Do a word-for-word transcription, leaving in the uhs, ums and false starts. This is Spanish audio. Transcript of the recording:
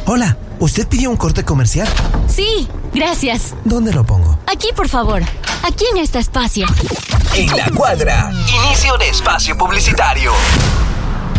Hola, ¿usted pidió un corte comercial? Sí, gracias. ¿Dónde lo pongo? Aquí, por favor. Aquí en este espacio. En la Cuadra, inicio de espacio publicitario.